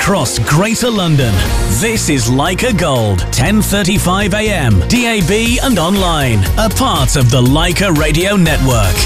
across Greater London. This is Leica Gold, 10:35 a.m, DAB and online. A part of the Leica Radio Network.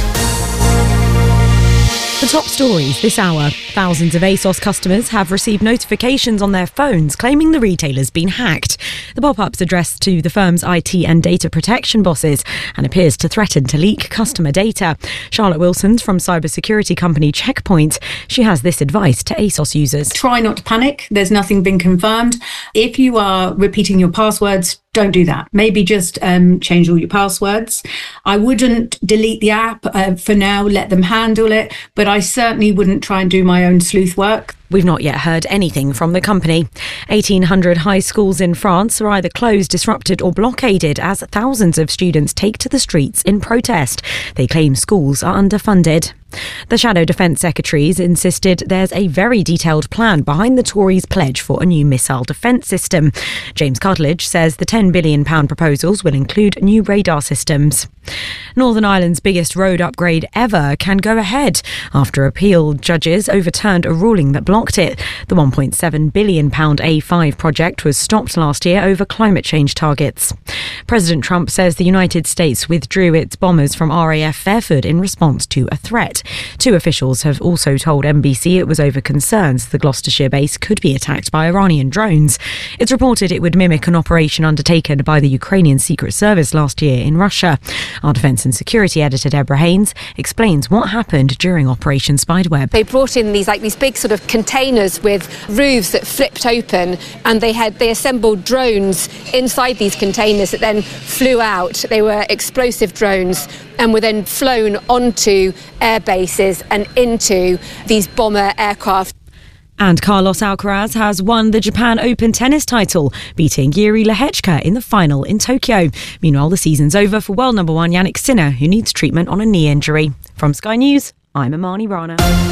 The top stories this hour. Thousands of ASOS customers have received notifications on their phones claiming the retailer's been hacked. The pop-up's addressed to the firm's IT and data protection bosses and appears to threaten to leak customer data. Charlotte Wilson's from cybersecurity company Checkpoint. She has this advice to ASOS users. Try not to panic. There's nothing been confirmed. If you are repeating your passwords, don't do that. Maybe just change all your passwords. I wouldn't delete the app for now, let them handle it, but I certainly wouldn't try and do my own sleuth work. We've not yet heard anything from the company. 1,800 high schools in France are either closed, disrupted or blockaded as thousands of students take to the streets in protest. They claim schools are underfunded. The Shadow Defence Secretaries insisted there's a very detailed plan behind the Tories' pledge for a new missile defence system. James Cutledge says the £10 billion proposals will include new radar systems. Northern Ireland's biggest road upgrade ever can go ahead after appeal judges overturned a ruling that blocked it. The £1.7 billion A5 project was stopped last year over climate change targets. President Trump says the United States withdrew its bombers from RAF Fairford in response to a threat. Two officials have also told NBC it was over concerns the Gloucestershire base could be attacked by Iranian drones. It's reported it would mimic an operation undertaken by the Ukrainian Secret Service last year in Russia. Our Defence and Security editor Deborah Haynes explains what happened during Operation Spiderweb. They brought in these big sort of containers with roofs that flipped open, and they assembled drones inside these containers that then flew out. They were explosive drones and were then flown onto air bases and into these bomber aircraft. And Carlos Alcaraz has won the Japan Open tennis title, beating Jiri Lehechka in the final in Tokyo. Meanwhile, the season's over for world number one Yannick Sinner, who needs treatment on a knee injury. From Sky News, I'm Amani Rana.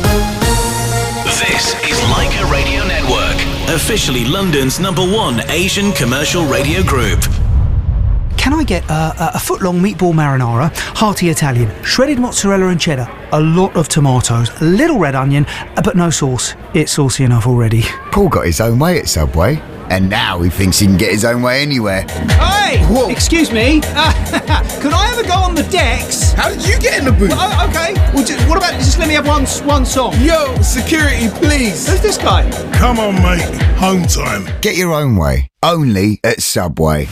This is Leica Radio Network, officially London's number one Asian commercial radio group. Can I get a foot-long meatball marinara, hearty Italian, shredded mozzarella and cheddar, a lot of tomatoes, a little red onion, but no sauce. It's saucy enough already. Paul got his own way at Subway, and now he thinks he can get his own way anywhere. Hey! Whoa. Excuse me? Could I ever go on the decks? How did you get in the booth? Okay. Well, what about just let me have one song? Yo, security, please. Who's this guy? Come on, mate. Home time. Get your own way. Only at Subway.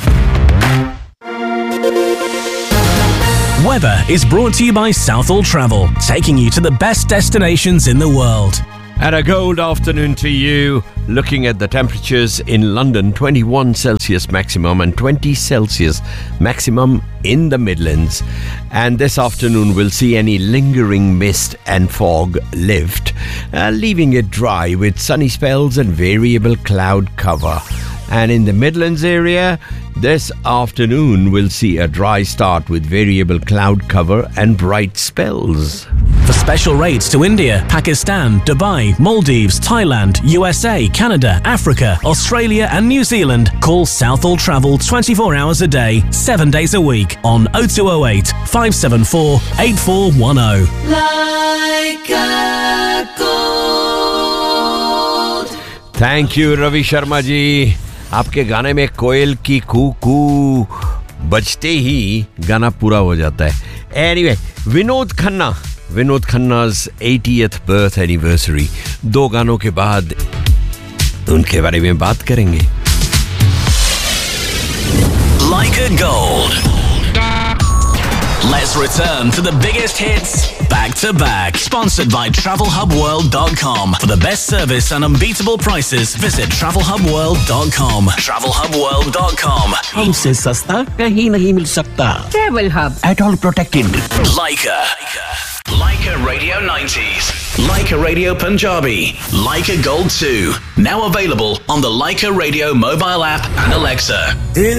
Weather is brought to you by Southall Travel, taking you to the best destinations in the world. And a gold afternoon to you. Looking at the temperatures in London, 21 Celsius maximum and 20 Celsius maximum in the Midlands. And this afternoon we'll see any lingering mist and fog lift, leaving it dry with sunny spells and variable cloud cover. And in the Midlands area, this afternoon we'll see a dry start with variable cloud cover and bright spells. For special rates to India, Pakistan, Dubai, Maldives, Thailand, USA, Canada, Africa, Australia and New Zealand, call Southall Travel 24 hours a day, 7 days a week on 0208 574 8410. Leica Gold. Thank you, Ravi Sharma ji. आपके गाने में कोयल की कू बजते ही गाना पूरा हो जाता है. Anyway, Vinod खन्ना's 80th birth anniversary. 2 गानों के बाद उनके बारे में बात करेंगे. Leica Gold. Let's return to the biggest hits back to back. Sponsored by TravelHubWorld.com. For the best service and unbeatable prices, visit TravelHubWorld.com. TravelHubWorld.com. हमसे सस्ता कहीं नहीं मिल सकता. Travel Hub. At all protected. Leica. Leica Radio 90s. Leica Radio Punjabi. Leica Gold 2. Now available on the Leica Radio mobile app and Alexa.